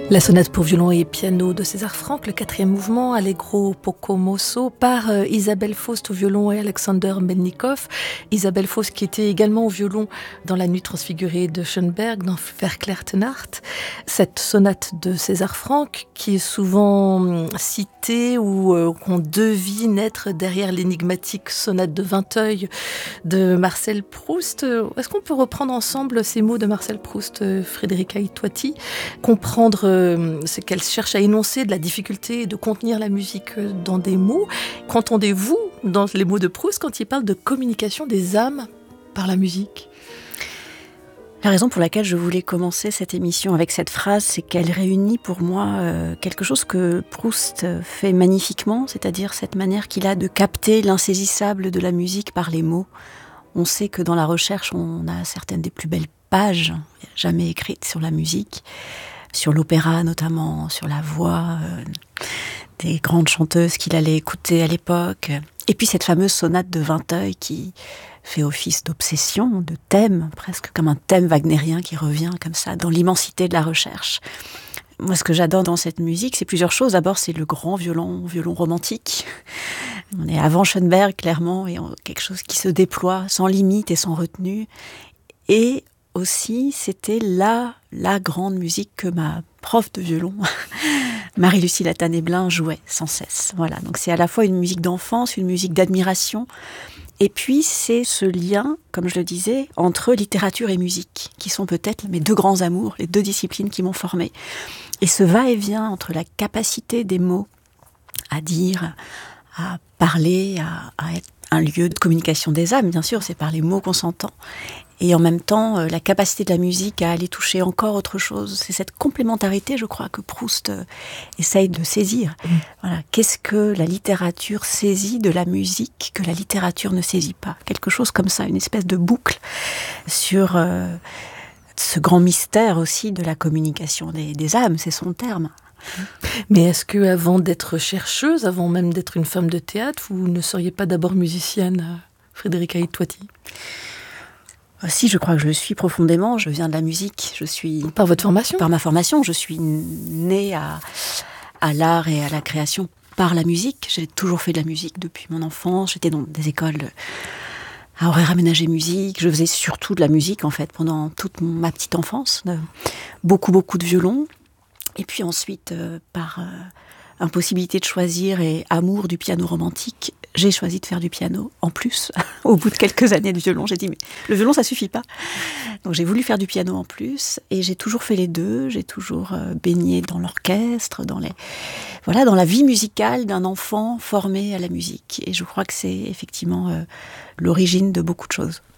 La sonate pour violon et piano de César Franck, le 4e mouvement, Allegro poco mosso, par Isabelle Faust au violon et Alexander Melnikov. Isabelle Faust qui était également au violon dans La Nuit transfigurée de Schoenberg, dans Verklärte Nacht. Cette sonate de César Franck qui est souvent citée ou qu'on devine être derrière l'énigmatique sonate de Vinteuil de Marcel Proust. Est-ce qu'on peut reprendre ensemble ces mots de Marcel Proust, Frédérica Itoiti, comprendre ce qu'elle cherche à énoncer de la difficulté de contenir la musique dans des mots. Qu'entendez-vous dans les mots de Proust quand il parle de communication des âmes par la musique ? La raison pour laquelle je voulais commencer cette émission avec cette phrase, c'est qu'elle réunit pour moi quelque chose que Proust fait magnifiquement, c'est-à-dire cette manière qu'il a de capter l'insaisissable de la musique par les mots. On sait que dans la recherche, on a certaines des plus belles pages jamais écrites sur la musique, sur l'opéra notamment, sur la voix des grandes chanteuses qu'il allait écouter à l'époque. Et puis cette fameuse sonate de Vinteuil qui fait office d'obsession, de thème, presque comme un thème wagnérien qui revient comme ça dans l'immensité de la recherche. Moi, ce que j'adore dans cette musique, c'est plusieurs choses. D'abord, c'est le grand violon romantique. On est avant Schoenberg, clairement, et quelque chose qui se déploie sans limite et sans retenue. Et aussi, c'était la grande musique que ma prof de violon, Marie-Lucie Latane-Blin, jouait sans cesse. Voilà, donc c'est à la fois une musique d'enfance, une musique d'admiration, et puis c'est ce lien, comme je le disais, entre littérature et musique, qui sont peut-être mes deux grands amours, les deux disciplines qui m'ont formée. Et ce va-et-vient entre la capacité des mots à dire, à parler, à être un lieu de communication des âmes, bien sûr, c'est par les mots qu'on s'entend. Et en même temps, la capacité de la musique à aller toucher encore autre chose. C'est cette complémentarité, je crois, que Proust essaye de saisir. Voilà. Qu'est-ce que la littérature saisit de la musique que la littérature ne saisit pas ? Quelque chose comme ça, une espèce de boucle sur ce grand mystère aussi de la communication des âmes, c'est son terme. Mais est-ce que, avant d'être chercheuse, avant même d'être une femme de théâtre, vous ne seriez pas d'abord musicienne, Frédérica Itoiti ? Si, je crois que je le suis profondément. Je viens de la musique. Par votre formation ? Par ma formation. Je suis née à l'art et à la création par la musique. J'ai toujours fait de la musique depuis mon enfance. J'étais dans des écoles à horaires aménagés musique. Je faisais surtout de la musique, en fait, pendant toute ma petite enfance. Beaucoup de violon. Et puis ensuite, par impossibilité de choisir et amour du piano romantique, j'ai choisi de faire du piano en plus. Au bout de quelques années de violon, j'ai dit mais le violon ça suffit pas. Donc j'ai voulu faire du piano en plus et j'ai toujours fait les deux. J'ai toujours baigné dans l'orchestre, dans la vie musicale d'un enfant formé à la musique. Et je crois que c'est effectivement l'origine de beaucoup de choses.